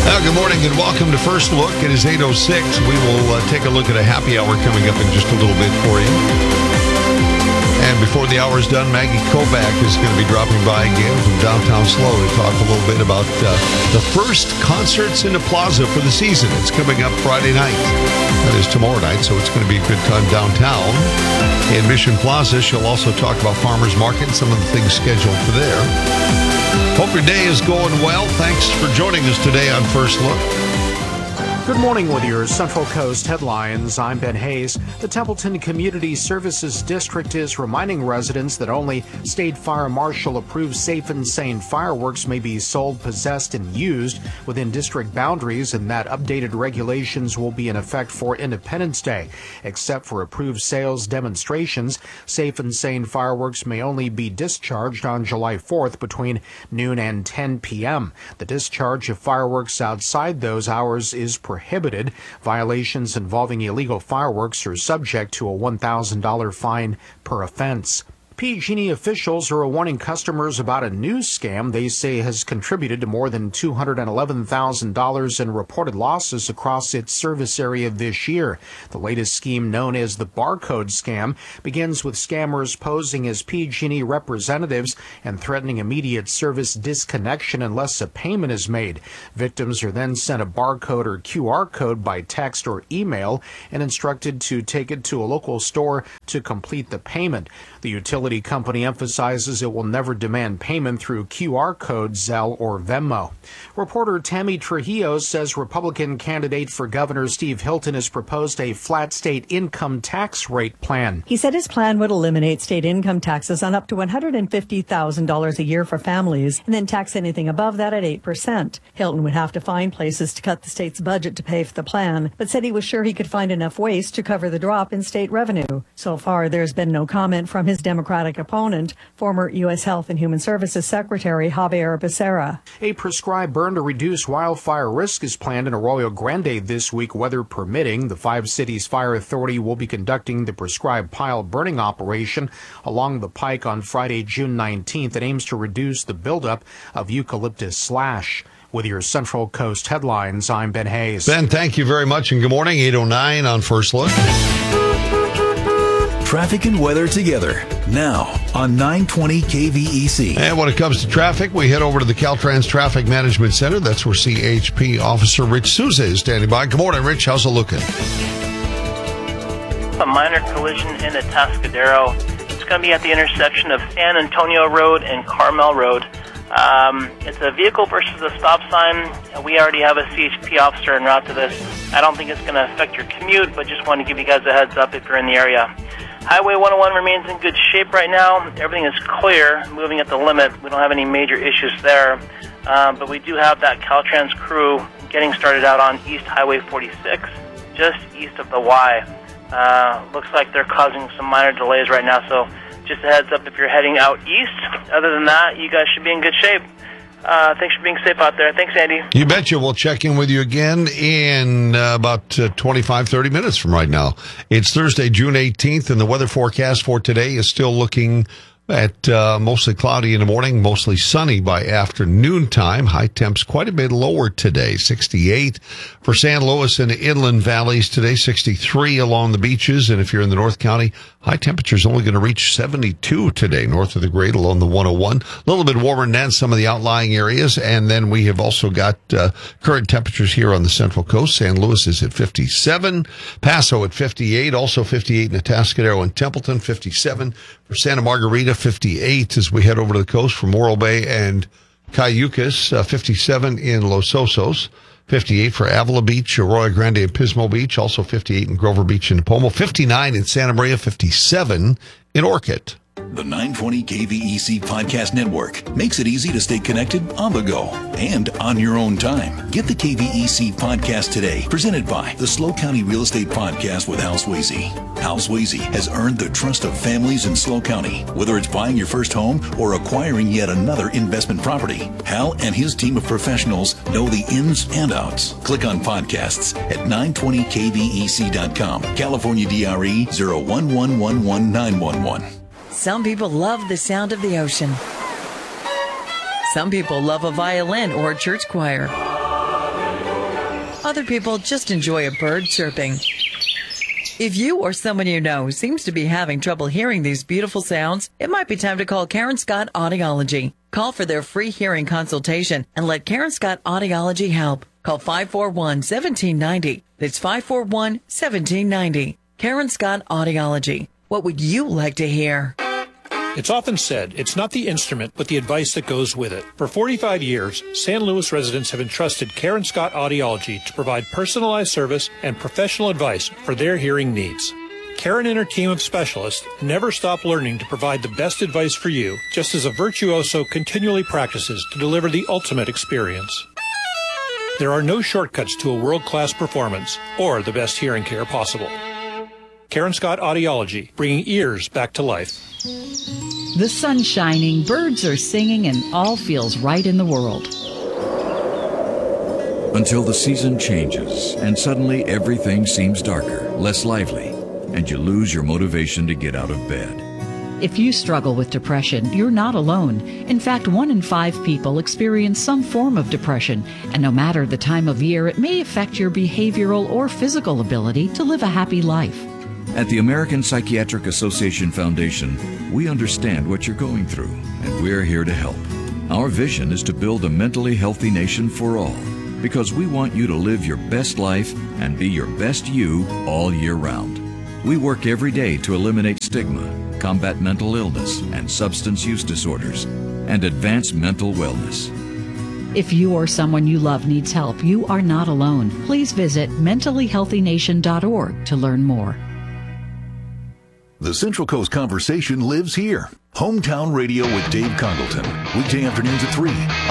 Good morning and welcome to First Look. It is 8:06. We will take a look at a happy hour coming up in just a little bit for you. And before the hour is done, Maggie Kovac is going to be dropping by again from downtown SLO to talk a little bit about the first concerts in the plaza for the season. It's coming up Friday night. That is tomorrow night, so it's going to be a good time downtown. In Mission Plaza, she'll also talk about Farmers Market and some of the things scheduled for there. Hope your day is going well. Thanks for joining us today on First Look. Good morning with your Central Coast headlines. I'm Ben Hayes. The Templeton Community Services District is reminding residents that only State Fire Marshal approved Safe and Sane fireworks may be sold, possessed, and used within district boundaries, and that updated regulations will be in effect for Independence Day. Except for approved sales demonstrations, Safe and Sane fireworks may only be discharged on July 4th between noon and 10 p.m. The discharge of fireworks outside those hours is prohibited. Violations involving illegal fireworks are subject to a $1,000 fine per offense. PG&E officials are warning customers about a new scam they say has contributed to more than $211,000 in reported losses across its service area this year. The latest scheme, known as the barcode scam, begins with scammers posing as PG&E representatives and threatening immediate service disconnection unless a payment is made. Victims are then sent a barcode or QR code by text or email and instructed to take it to a local store to complete the payment. The utility company emphasizes it will never demand payment through QR code, Zelle, or Venmo. Reporter Tammy Trujillo says Republican candidate for Governor Steve Hilton has proposed a flat state income tax rate plan. He said his plan would eliminate state income taxes on up to $150,000 a year for families and then tax anything above that at 8%. Hilton would have to find places to cut the state's budget to pay for the plan, but said he was sure he could find enough waste to cover the drop in state revenue. So far, there's been no comment from his Democratic opponent, former U.S. Health and Human Services Secretary Javier Becerra. A prescribed burn to reduce wildfire risk is planned in Arroyo Grande this week, weather permitting. The Five Cities Fire Authority will be conducting the prescribed pile burning operation along the pike on Friday, June 19th. It aims to reduce the buildup of eucalyptus slash. With your Central Coast headlines, I'm Ben Hayes. Ben, thank you very much, and good morning. 8:09 on First Look. Traffic and weather together now on 920 KVEC. And when it comes to traffic, we head over to the Caltrans Traffic Management Center. That's where CHP Officer Rich Souza is standing by. Good morning, Rich. How's it looking? A minor collision in Atascadero. It's going to be at the intersection of San Antonio Road and Carmel Road. It's a vehicle versus a stop sign. We already have a CHP officer en route to this. I don't think it's going to affect your commute, but just want to give you guys a heads up if you're in the area. Highway 101 remains in good shape right now. Everything is clear, moving at the limit. We don't have any major issues there. But we do have that Caltrans crew getting started out on East Highway 46, just east of the Y. Looks like they're causing some minor delays right now, so just a heads up if you're heading out east. Other than that, you guys should be in good shape. Thanks for being safe out there. Thanks, Andy. You betcha. We'll check in with you again in about 25, 30 minutes from right now. It's Thursday, June 18th, and the weather forecast for today is still looking at mostly cloudy in the morning, mostly sunny by afternoon time. High temps quite a bit lower today, 68 for San Luis and the inland valleys today, 63 along the beaches. And if you're in the North County, high temperatures only going to reach 72 today, north of the grade along the 101. A little bit warmer than that in some of the outlying areas. And then we have also got current temperatures here on the Central Coast. San Luis is at 57, Paso at 58, also 58 in Atascadero and Templeton, 57 for Santa Margarita, 58 as we head over to the coast from Morro Bay and Cayucas, 57 in Los Osos, 58 for Avila Beach, Arroyo Grande and Pismo Beach, also 58 in Grover Beach and Pomo, 59 in Santa Maria, 57 in Orchid. The 920 KVEC Podcast Network makes it easy to stay connected on the go and on your own time. Get the KVEC Podcast today, presented by the SLO County Real Estate Podcast with Hal Swayze. Hal Swayze has earned the trust of families in SLO County. Whether it's buying your first home or acquiring yet another investment property, Hal and his team of professionals know the ins and outs. Click on podcasts at 920kvec.com. California DRE 0111111. Some people love the sound of the ocean. Some people love a violin or a church choir. Other people just enjoy a bird chirping. If you or someone you know seems to be having trouble hearing these beautiful sounds, it might be time to call Karen Scott Audiology. Call for their free hearing consultation and let Karen Scott Audiology help. Call 541-1790. That's 541-1790. Karen Scott Audiology. What would you like to hear? It's often said it's not the instrument, but the advice that goes with it. For 45 years, San Luis residents have entrusted Karen Scott Audiology to provide personalized service and professional advice for their hearing needs. Karen and her team of specialists never stop learning to provide the best advice for you, just as a virtuoso continually practices to deliver the ultimate experience. There are no shortcuts to a world-class performance or the best hearing care possible. Karen Scott Audiology, bringing ears back to life. The sun's shining, birds are singing, and all feels right in the world. Until the season changes, and suddenly everything seems darker, less lively, and you lose your motivation to get out of bed. If you struggle with depression, you're not alone. In fact, 1 in 5 people experience some form of depression, and no matter the time of year, it may affect your behavioral or physical ability to live a happy life. At the American Psychiatric Association Foundation, we understand what you're going through, and we're here to help. Our vision is to build a mentally healthy nation for all, because we want you to live your best life and be your best you all year round. We work every day to eliminate stigma, combat mental illness and substance use disorders, and advance mental wellness. If you or someone you love needs help, you are not alone. Please visit mentallyhealthynation.org to learn more. The Central Coast Conversation lives here. Hometown Radio with Dave Congleton. Weekday afternoons at 3